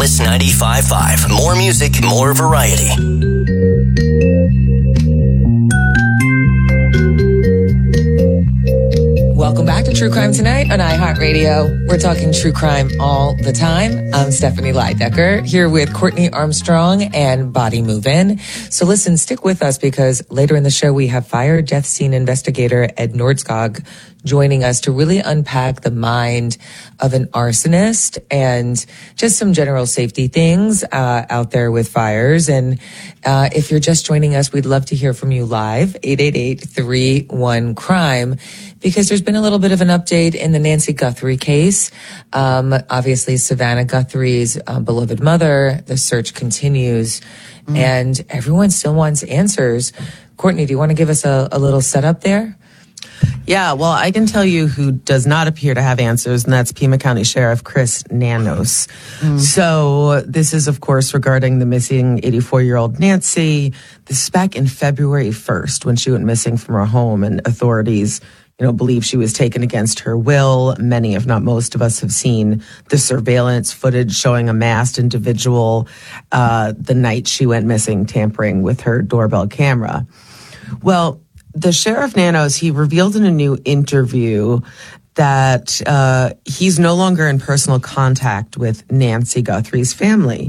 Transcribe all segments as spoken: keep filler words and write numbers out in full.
Alice ninety-five point five. More music, more variety. Welcome back to True Crime Tonight on iHeartRadio. We're talking true crime all the time. I'm Stephanie Leidecker here with Courtney Armstrong and Body Move In. So listen, stick with us because later in the show we have fire death scene investigator Ed Nordskog joining us to really unpack the mind of an arsonist and just some general safety things uh, out there with fires. And uh, if you're just joining us, we'd love to hear from you live, eight eight eight, three one, crime, because there's been a little bit of an update in the Nancy Guthrie case. Um, obviously, Savannah Guthrie's uh, beloved mother, the search continues, mm. and everyone still wants answers. Courtney, do you want to give us a, a little setup there? Yeah, well, I can tell you who does not appear to have answers, and that's Pima County Sheriff Chris Nanos. Mm. So this is, of course, regarding the missing eighty-four-year-old Nancy. This is back in February first when she went missing from her home, and authorities, you know, believe she was taken against her will. Many, if not most of us, have seen the surveillance footage showing a masked individual uh, the night she went missing, tampering with her doorbell camera. Well, the Sheriff Nanos, he revealed in a new interview that uh, he's no longer in personal contact with Nancy Guthrie's family.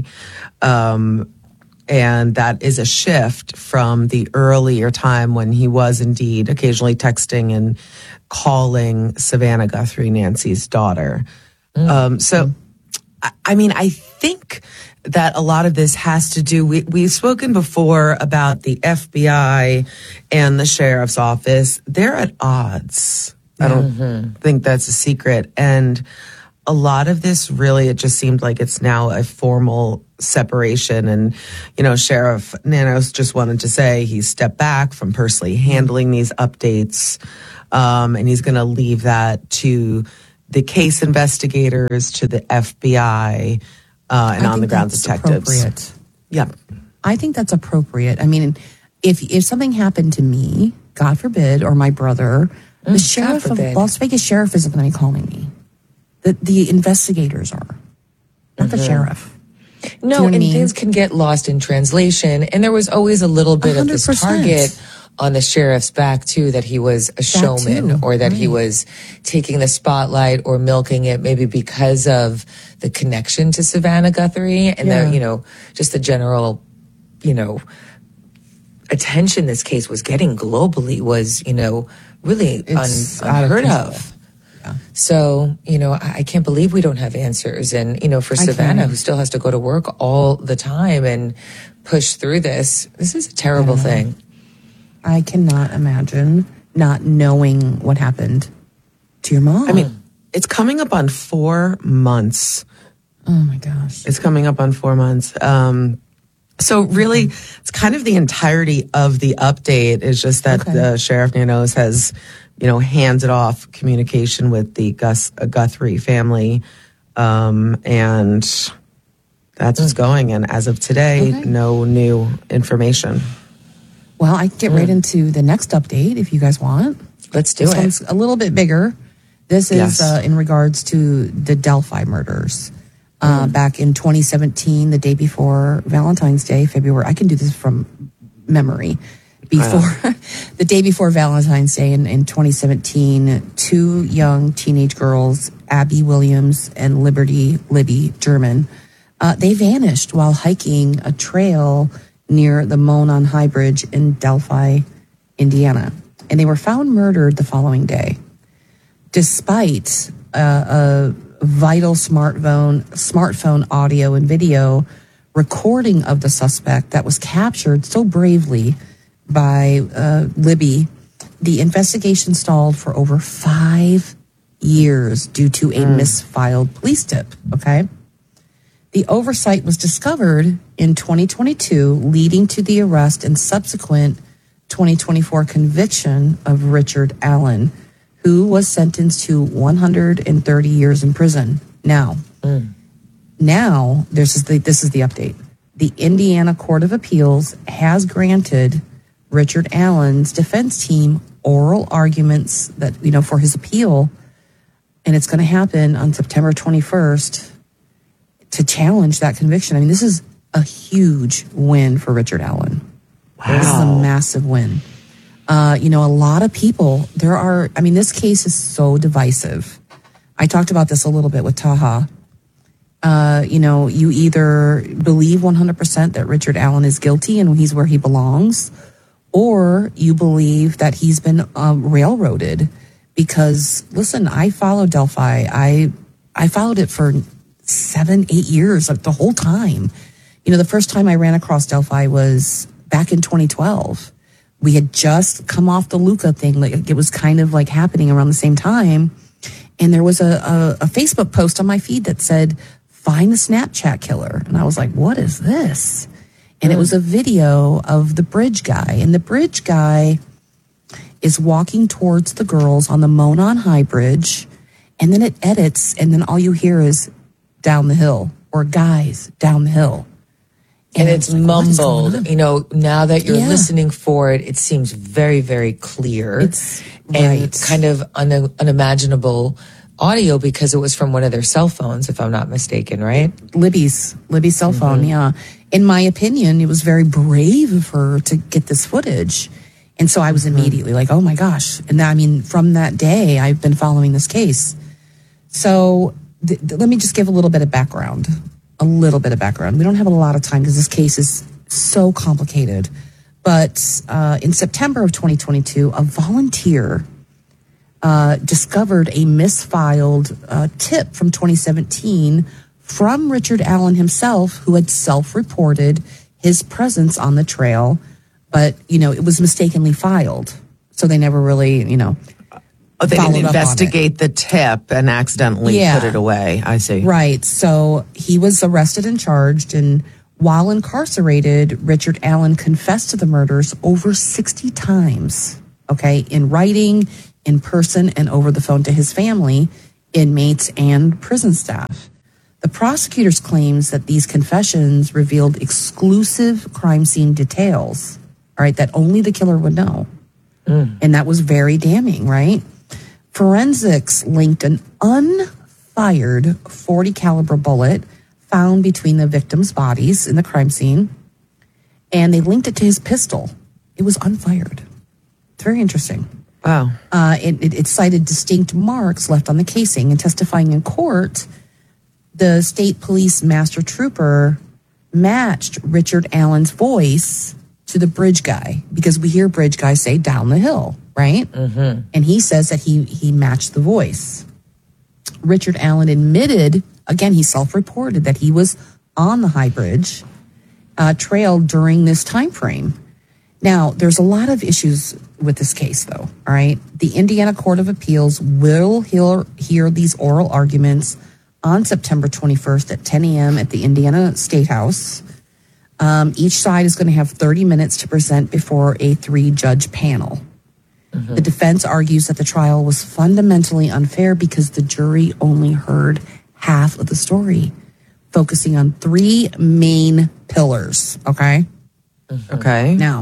Um, and that is a shift from the earlier time when he was indeed occasionally texting and calling Savannah Guthrie, Nancy's daughter. Mm. Um, so, I, I mean, I think that a lot of this has to do, we, we've spoken before about the F B I and the sheriff's office. They're at odds. I don't mm-hmm. think that's a secret. And a lot of this really, it just seemed like it's now a formal separation. And, you know, Sheriff Nanos just wanted to say he stepped back from personally handling these updates. Um, and he's going to leave that to the case investigators, to the F B I, Uh, and on the ground detectives. Yeah. I think that's appropriate. I mean, if if something happened to me, God forbid, or my brother, mm, the sheriff of Las Vegas sheriff isn't going to be calling me. The the investigators are, not mm-hmm. the sheriff. No, you know and I mean? Things can get lost in translation. And there was always a little bit one hundred percent of this target on the sheriff's back, too, that he was a that showman too. or that right. he was taking the spotlight or milking it maybe because of the connection to Savannah Guthrie and yeah. the, you know, just the general, you know, attention this case was getting globally was, you know, really un, unheard of. of. Yeah. So, you know, I, I can't believe we don't have answers. And, you know, for I Savannah, can. who still has to go to work all the time and push through this, this is a terrible thing. I cannot imagine not knowing what happened to your mom. I mean, it's coming up on four months. Oh, my gosh. It's coming up on four months. Um, so really, okay. it's kind of the entirety of the update is just that okay. the Sheriff Nanos has, you know, handed off communication with the Gus, uh, Guthrie family. Um, and that's what's going. And as of today, okay. no new information. Well, I can get mm. right into the next update if you guys want. Let's do this it. One's a little bit bigger. This is yes. uh, in regards to the Delphi murders. Uh, mm. Back in twenty seventeen, the day before Valentine's Day, February. I can do this from memory. Before the day before Valentine's Day in, in twenty seventeen, two young teenage girls, Abby Williams and Liberty Libby German, uh, they vanished while hiking a trail near the Monon High Bridge in Delphi, Indiana. And they were found murdered the following day. Despite uh, a vital smartphone, smartphone audio and video recording of the suspect that was captured so bravely by uh, Libby, the investigation stalled for over five years due to a mm. misfiled police tip, okay? The oversight was discovered in twenty twenty-two, leading to the arrest and subsequent twenty twenty-four conviction of Richard Allen, who was sentenced to one hundred thirty years in prison. Now, mm. now this is the this is the update. The Indiana Court of Appeals has granted Richard Allen's defense team oral arguments that you know for his appeal, and it's going to happen on September twenty-first. to challenge that conviction. I mean, this is a huge win for Richard Allen. Wow. This is a massive win. Uh, you know, a lot of people, there are, I mean, this case is so divisive. I talked about this a little bit with Taha. Uh, you know, you either believe one hundred percent that Richard Allen is guilty and he's where he belongs, or you believe that he's been uh, railroaded because, listen, I followed Delphi. I, I followed it for seven, eight years, like the whole time. You know, the first time I ran across Delphi was back in twenty twelve. We had just come off the Luca thing. Like, it was kind of like happening around the same time. And there was a, a, a Facebook post on my feed that said, find the Snapchat killer. And I was like, what is this? And it was a video of the bridge guy. And the bridge guy is walking towards the girls on the Monon High Bridge. And then it edits. And then all you hear is down the hill, or guys down the hill. And, and it's like, mumbled. You know, now that you're yeah. listening for it, it seems very, very clear. It's and right. kind of un- unimaginable audio because it was from one of their cell phones, if I'm not mistaken, right? Libby's, Libby's cell phone, mm-hmm. yeah. In my opinion, it was very brave of her to get this footage. And so I was mm-hmm. immediately like, oh my gosh. And I mean, from that day, I've been following this case. So th- th- let me just give a little bit of background. A little bit of background. We don't have a lot of time because this case is so complicated. But uh, in September of twenty twenty-two, a volunteer uh, discovered a misfiled uh, tip from twenty seventeen from Richard Allen himself, who had self-reported his presence on the trail. But, you know, it was mistakenly filed. So they never really, you know, Oh, they didn't investigate the tip and accidentally yeah. put it away. I see. Right. So he was arrested and charged. And while incarcerated, Richard Allen confessed to the murders over sixty times, okay, in writing, in person, and over the phone to his family, inmates, and prison staff. The prosecutors claims that these confessions revealed exclusive crime scene details, all right, that only the killer would know. Mm. And that was very damning, right? Forensics linked an unfired forty caliber bullet found between the victims' bodies in the crime scene, and they linked it to his pistol. It was unfired. It's very interesting. Wow. Uh, it, it, it cited distinct marks left on the casing, and testifying in court, the state police master trooper matched Richard Allen's voice to the bridge guy, because we hear bridge guy say down the hill, right? Mm-hmm. And he says that he he matched the voice. Richard Allen admitted, again, he self-reported that he was on the High Bridge uh, trail during this time frame. Now, there's a lot of issues with this case, though, all right? The Indiana Court of Appeals will hear, hear these oral arguments on September twenty-first at ten a.m. at the Indiana State House. Um, each side is going to have thirty minutes to present before a three-judge panel. Mm-hmm. The defense argues that the trial was fundamentally unfair because the jury only heard half of the story, focusing on three main pillars, okay? Mm-hmm. Okay. Now,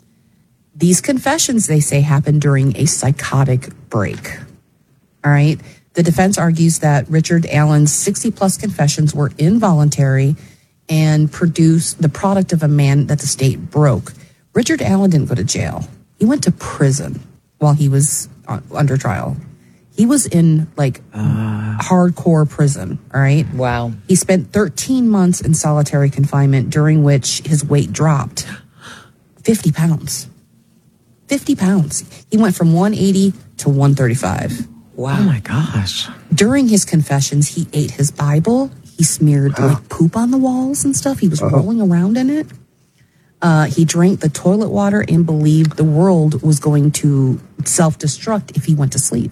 these confessions, they say, happened during a psychotic break, all right? The defense argues that Richard Allen's sixty-plus confessions were involuntary and produce the product of a man that the state broke. Richard Allen didn't go to jail. He went to prison while he was under trial. He was in like uh, hardcore prison, all right? Wow. He spent thirteen months in solitary confinement, during which his weight dropped fifty pounds. fifty pounds. He went from one eighty to one thirty-five. Wow. Oh my gosh. During his confessions, he ate his Bible. He smeared huh. like poop on the walls and stuff. He was uh-huh. rolling around in it. Uh, he drank the toilet water and believed the world was going to self-destruct if he went to sleep.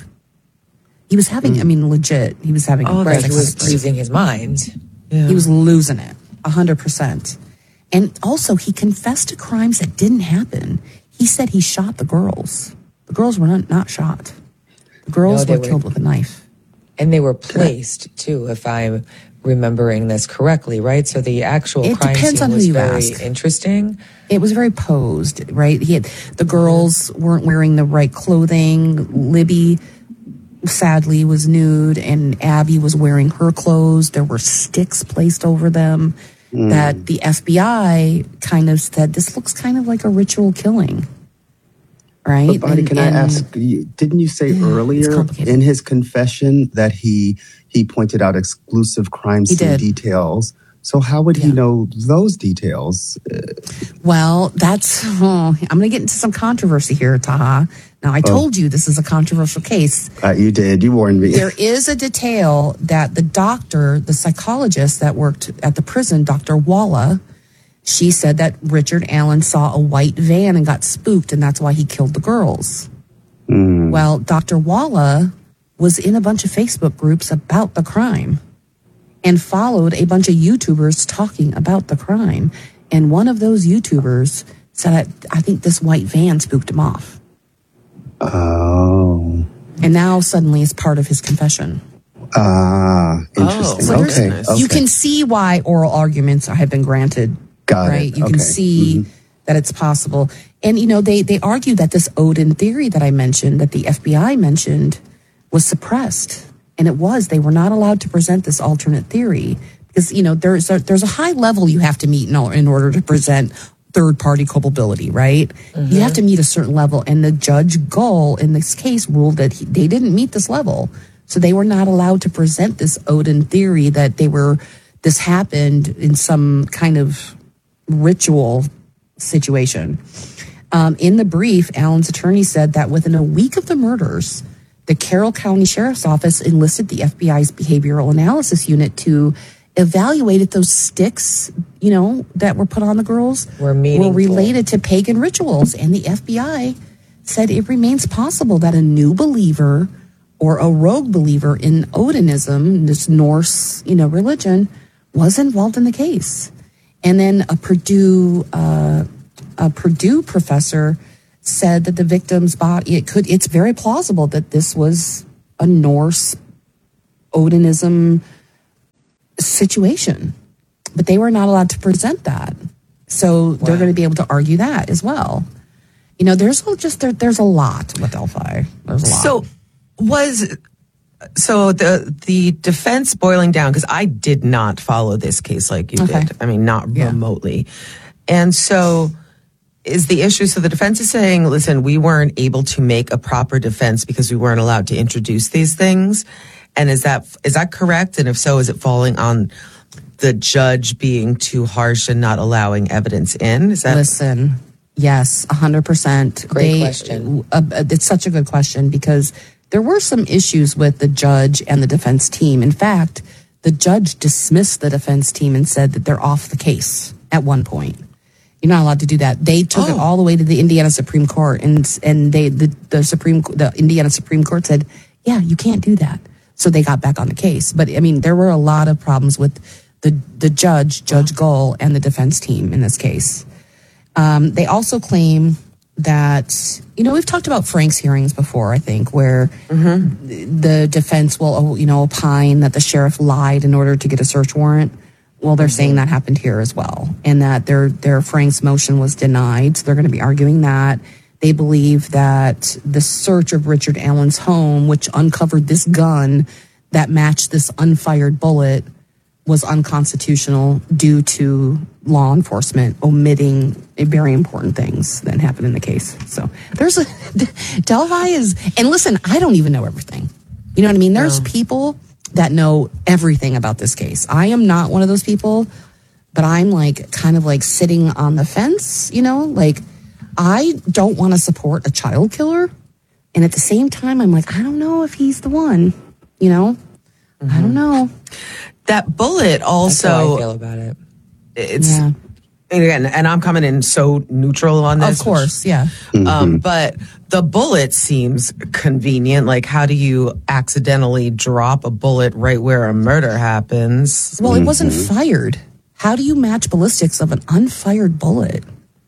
He was having, mm. I mean, legit. He was having. Oh, right. He was losing his mind. Yeah. He was losing it, a hundred percent. And also, he confessed to crimes that didn't happen. He said he shot the girls. The girls were not, not shot. The girls no, were, were killed with a knife. And they were placed, too, if I'm remembering this correctly, right? So the actual it crime depends scene on who was you very ask. Interesting. It was very posed, right? He had, the girls weren't wearing the right clothing. Libby sadly was nude, and Abby was wearing her clothes. There were sticks placed over them. Mm. That the F B I kind of said, this looks kind of like a ritual killing. Right? But Bonnie, and, can and, I ask, didn't you say earlier in his confession that he he pointed out exclusive crime scene details? So how would he yeah. know those details? Well, that's, oh, I'm going to get into some controversy here, Taha. Now, I told oh. you this is a controversial case. Uh, you did. You warned me. There is a detail that the doctor, the psychologist that worked at the prison, Doctor Walla, she said that Richard Allen saw a white van and got spooked, and that's why he killed the girls. Mm. Well, Doctor Walla was in a bunch of Facebook groups about the crime and followed a bunch of YouTubers talking about the crime. And one of those YouTubers said, I, I think this white van spooked him off. Oh. And now suddenly it's part of his confession. Ah, interesting. Oh, so okay, okay. okay. You can see why oral arguments have been granted. Got right? it. You okay. can see mm-hmm. that it's possible. And, you know, they, they argue that this Odin theory that I mentioned, that the F B I mentioned, was suppressed. And it was. They were not allowed to present this alternate theory because, you know, there's a, there's a high level you have to meet in, in order to present third-party culpability, right? Mm-hmm. You have to meet a certain level. And the Judge Gull, in this case, ruled that he, they didn't meet this level. So they were not allowed to present this Odin theory that they were, this happened in some kind of ritual situation. Um, in the brief, Allen's attorney said that within a week of the murders, the Carroll County Sheriff's Office enlisted the F B I's behavioral analysis unit to evaluate if those sticks, you know, that were put on the girls were, were related to pagan rituals. And the F B I said it remains possible that a new believer or a rogue believer in Odinism, this Norse, you know, religion, was involved in the case. And then a Purdue, uh, a Purdue professor said that the victim's body, it could, it's very plausible that this was a Norse Odinism situation, but they were not allowed to present that. So wow. they're going to be able to argue that as well. You know, there's just, there, there's a lot with Delphi. There's a lot. So was, so the, the defense boiling down, because I did not follow this case like you okay. did. I mean, not yeah. remotely. And so is the issue, so the defense is saying, listen, we weren't able to make a proper defense because we weren't allowed to introduce these things. And is that is that correct? And if so, is it falling on the judge being too harsh and not allowing evidence in? Is that Listen, yes, one hundred percent. Great they, question. Uh, it's such a good question because there were some issues with the judge and the defense team. In fact, the judge dismissed the defense team and said that they're off the case at one point. You're not allowed to do that. They took oh. it all the way to the Indiana Supreme Court, and and they the, the Supreme the Indiana Supreme Court said, yeah, you can't do that. So they got back on the case. But I mean, there were a lot of problems with the the judge, Judge Gull, and the defense team in this case. Um, they also claim that, you know, we've talked about Frank's hearings before, I think, where mm-hmm. the defense will, you know, opine that the sheriff lied in order to get a search warrant. Well, they're saying that happened here as well, and that their their Frank's motion was denied. So they're going to be arguing that. They believe that the search of Richard Allen's home, which uncovered this gun that matched this unfired bullet, was unconstitutional due to law enforcement omitting very important things that happened in the case. So there's a Delphi is, and listen, I don't even know everything. You know what I mean? There's no. people that know everything about this case. I am not one of those people, but I'm like kind of like sitting on the fence, you know, like I don't want to support a child killer. And at the same time, I'm like, I don't know if he's the one, you know, mm-hmm. I don't know. That bullet also. That's how I feel about it. It's, yeah. Again, and I'm coming in so neutral on this. Of course, yeah. Mm-hmm. Um, but the bullet seems convenient. Like, how do you accidentally drop a bullet right where a murder happens? Well, it wasn't fired. How do you match ballistics of an unfired bullet?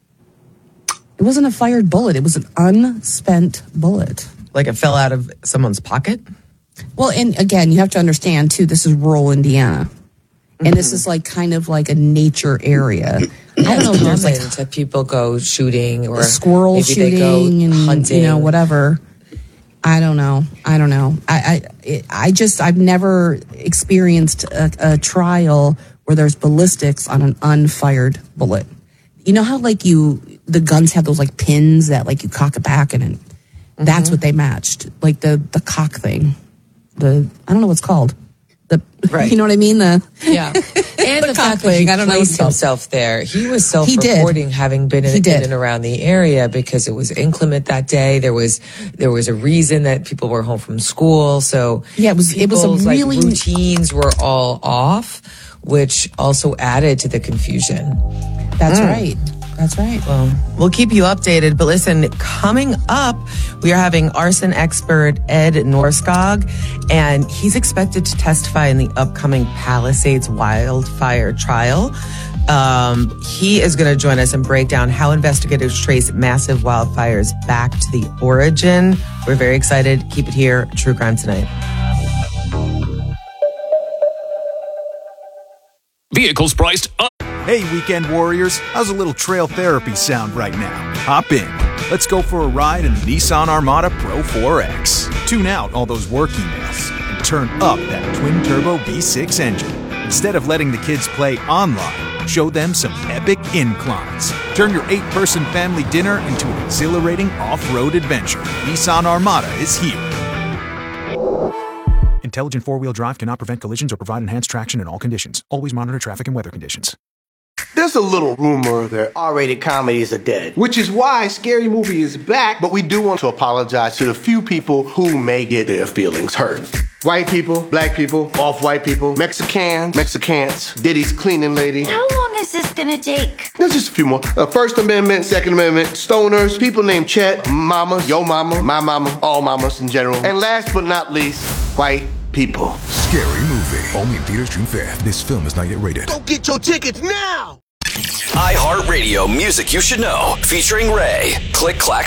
It wasn't a fired bullet. It was an unspent bullet. Like it fell out of someone's pocket? Well, and again, you have to understand, too, this is rural Indiana. And this is like kind of like a nature area. I don't know if there's like that people go shooting or squirrel maybe shooting they go and hunting. You know, whatever. I don't know. I don't know. I I, I just, I've never experienced a, a trial where there's ballistics on an unfired bullet. You know how like you, the guns have those like pins that like you cock it back and, and mm-hmm. that's what they matched. Like the, the cock thing. The, I don't know what's called. The, right. You know what I mean? The yeah, and the, the fact that he I don't placed know himself there. He was self-reporting having been in, in and around the area because it was inclement that day. There was there was a reason that people were home from school. So yeah, it was it was a really like, routines were all off, which also added to the confusion. That's mm. right. That's right. Well, we'll keep you updated. But listen, coming up, we are having arson expert Ed Norskog, and he's expected to testify in the upcoming Palisades wildfire trial. Um, he is going to join us and break down how investigators trace massive wildfires back to the origin. We're very excited. Keep it here. True Crime Tonight. Vehicles priced up. Hey, weekend warriors, how's a little trail therapy sound right now? Hop in. Let's go for a ride in the Nissan Armada Pro four X. Tune out all those work emails and turn up that twin-turbo V six engine. Instead of letting the kids play online, show them some epic inclines. Turn your eight-person family dinner into an exhilarating off-road adventure. Nissan Armada is here. Intelligent four-wheel drive cannot prevent collisions or provide enhanced traction in all conditions. Always monitor traffic and weather conditions. There's a little rumor that R-rated comedies are dead, which is why Scary Movie is back, but we do want to apologize to the few people who may get their feelings hurt. White people, black people, off-white people, Mexicans, Mexicans, Diddy's cleaning lady. How long is this gonna take? There's just a few more. Uh, First Amendment, Second Amendment, stoners, people named Chet, mamas, yo mama, my mama, all mamas in general. And last but not least, white people. Scary Movie. Only in theaters June fifth. This film is not yet rated. Go get your tickets now! iHeartRadio Music You Should Know, featuring Ray. Click, clack,